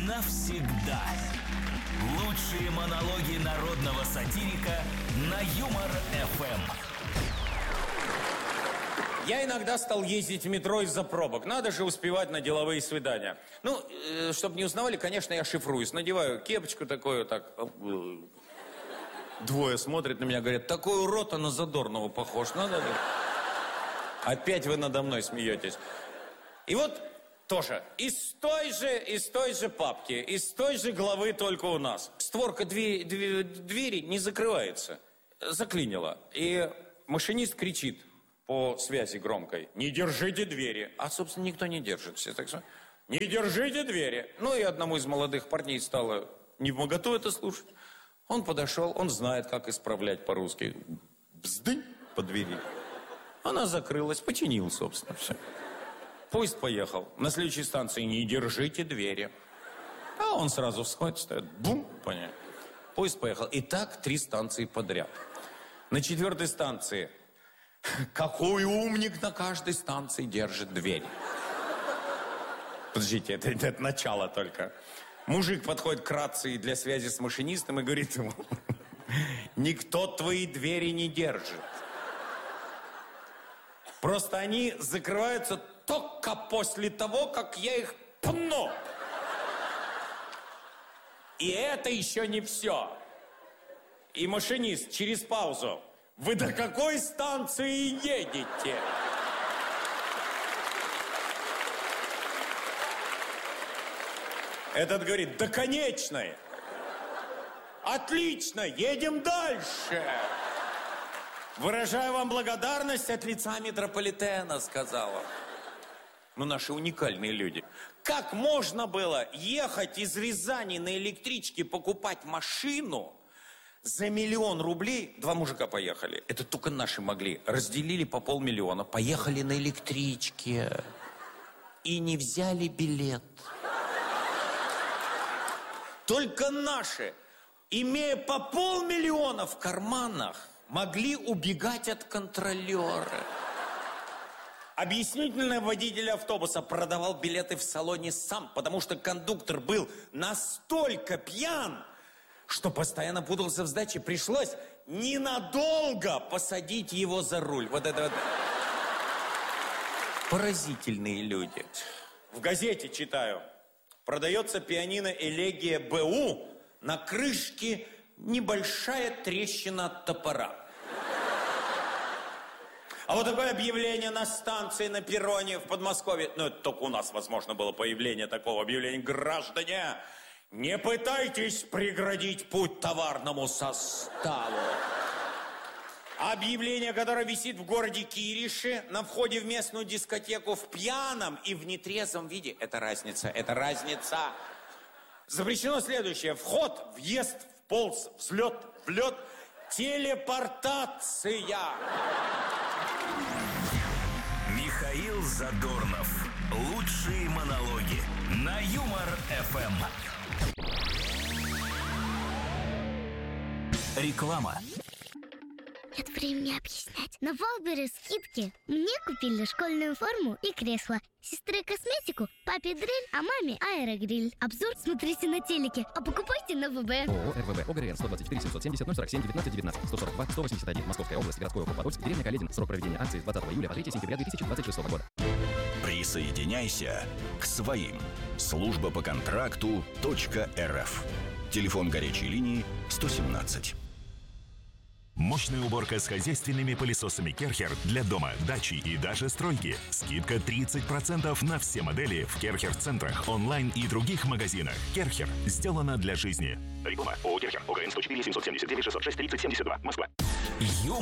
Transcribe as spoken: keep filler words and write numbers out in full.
навсегда. Лучшие монологи народного сатирика на Юмор-эф эм. Я иногда стал ездить в метро из-за пробок. Надо же успевать на деловые свидания. Ну, э, чтобы не узнавали, конечно, я шифруюсь. Надеваю кепочку такую, так... Двое смотрят на меня, говорят, такой урод, а на Задорнова похож. Надо ли? Опять вы надо мной смеетесь. И вот тоже из той же, из той же папки, из той же главы, только у нас. Створка двери, двери, двери не закрывается. Заклинила. И машинист кричит по связи громкой: не держите двери. А, собственно, никто не держит. Все так что, не держите двери. Ну и одному из молодых парней стало невмоготу это слушать. Он подошел, он знает, как исправлять по-русски. Бздынь по двери. Она закрылась, починил, собственно, все. Поезд поехал. На следующей станции не держите двери. А он сразу всходит, стоит, бум, понятно. Поезд поехал. И так три станции подряд. На четвертой станции: какой умник на каждой станции держит дверь. Подождите, это, это начало только. Мужик подходит к рации для связи с машинистом и говорит ему: никто твои двери не держит. Просто они закрываются только после того, как я их пну. И это еще не все. И машинист через паузу: вы до какой станции едете? Этот говорит: до конечной. Отлично, едем дальше. Выражаю вам благодарность от лица метрополитена, сказала. Ну, наши уникальные люди. Как можно было ехать из Рязани на электричке, покупать машину за миллион рублей? Два мужика поехали. Это только наши могли. Разделили по полмиллиона. Поехали на электричке. И не взяли билет. Только наши, имея по полмиллиона в карманах, могли убегать от контролера. Объяснительный водитель автобуса продавал билеты в салоне сам, потому что кондуктор был настолько пьян, что постоянно путался в сдаче. Пришлось ненадолго посадить его за руль. Вот это вот. Поразительные люди. В газете читаю. Продается пианино «Элегия БУ», на крышке небольшая трещина от топора. А вот такое объявление на станции, на перроне в Подмосковье. Ну, это только у нас, возможно, было появление такого объявления. Граждане, не пытайтесь преградить путь товарному составу. Объявление, которое висит в городе Кириши на входе в местную дискотеку в пьяном и в нетрезвом виде. Это разница, это разница. Запрещено следующее: вход, въезд, вполз, взлет, влет, телепортация. Михаил Задорнов. Лучшие монологи на Юмор-эф эм. Реклама. Нет времени объяснять. На Валбере скидки. Мне купили школьную форму и кресло. Сестре косметику, папе дрель, а маме аэрогриль. Обзор смотрите на телеке, а покупайте на ВБ. ООО РВВ ОГРН сто двадцать четыре семьсот семьдесят ноль сорок семь девятнадцать девятнадцать сто сорок два сто восемьдесят один Московская область, городской округ Подольск, деревня Каледин. Срок проведения акции с двадцатого июля по третьего сентября две тысячи двадцать шестого года. Присоединяйся к своим. Служба по контракту .рф. Телефон горячей линии сто семнадцать. Мощная уборка с хозяйственными пылесосами Керхер для дома, дачи и даже стройки. Скидка тридцать процентов на все модели в Керхер-центрах, онлайн и других магазинах. Керхер. Сделано для жизни. Реклама. ООО Керхер. ОГРН сто четыре семьсот семьдесят девять шестьсот шесть тридцать семьдесят два. Москва.